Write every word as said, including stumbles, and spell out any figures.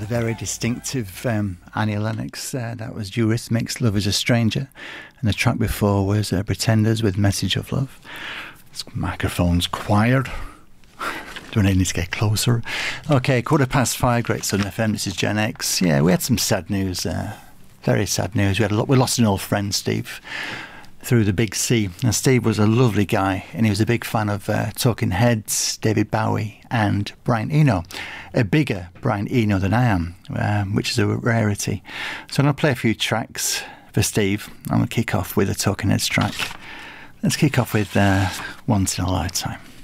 the very distinctive um, Annie Lennox. Uh, that was Eurythmics, Love is a Stranger. And the track before was uh, Pretenders with Message of Love. This microphone's quiet. Do I need to get closer? Okay, quarter past five, Great Southern F M. This is Gen X. Yeah, we had some sad news. Uh, very sad news. We had a lot. We lost an old friend, Steve, through the big sea. And Steve was a lovely guy, and he was a big fan of uh, Talking Heads, David Bowie, and Brian Eno. A bigger Brian Eno than I am, um, which is a rarity. So I'm going to play a few tracks for Steve. I'm going to kick off with a Talking Heads track. Let's kick off with uh, Once in a Lifetime.